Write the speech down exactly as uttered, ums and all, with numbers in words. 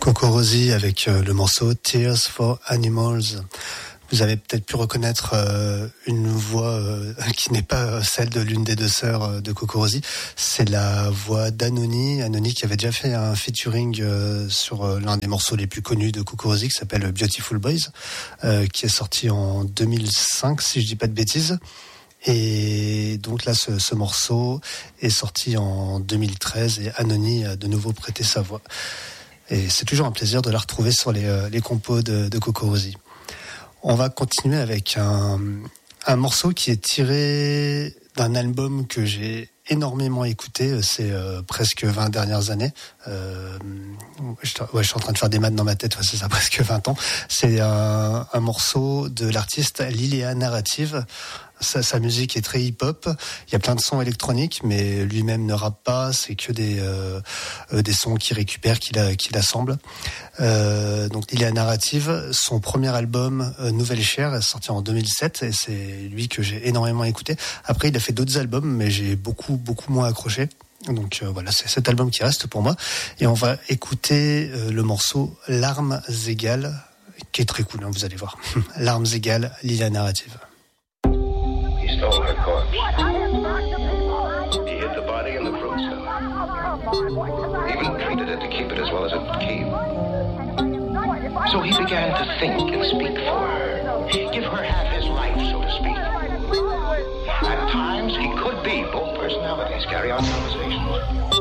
Coco Rosie avec euh, le morceau Tears for Animals. Vous avez peut-être pu reconnaître euh, une voix euh, qui n'est pas celle de l'une des deux sœurs euh, de Coco Rosie. C'est la voix d'Anony. Anony qui avait déjà fait un featuring euh, sur euh, l'un des morceaux les plus connus de Coco Rosie, qui s'appelle Beautiful Boys, euh, qui est sorti en deux mille cinq, si je dis pas de bêtises. Et donc là, ce, ce morceau est sorti en deux mille treize et Anony a de nouveau prêté sa voix. Et c'est toujours un plaisir de la retrouver sur les, euh, les compos de, de Coco Rosie. On va continuer avec un, un morceau qui est tiré d'un album que j'ai énormément écouté ces euh, presque vingt dernières années. Euh, je, ouais, je suis en train de faire des maths dans ma tête, ouais, c'est ça, presque vingt ans. C'est un, un morceau de l'artiste Liléa Narrative. Sa, sa musique est très hip-hop. Il y a plein de sons électroniques, mais lui-même ne rappe pas. C'est que des euh, des sons qu'il récupère, qu'il, a, qu'il assemble. Euh, donc, il est à Narrative. Son premier album, euh, Nouvelle Chair, est sorti en deux mille sept, et c'est lui que j'ai énormément écouté. Après, il a fait d'autres albums, mais j'ai beaucoup beaucoup moins accroché. Donc euh, voilà, c'est cet album qui reste pour moi. Et on va écouter euh, le morceau Larmes égales, qui est très cool, hein, vous allez voir. Larmes égales, Liléa Narrative. He stole her corpse. He hid the body in the fruit cellar. Even treated it to keep it as well as it would keep. So he began to think and speak for her. Give her half his life, so to speak. At times, he could be both personalities, carry on conversations.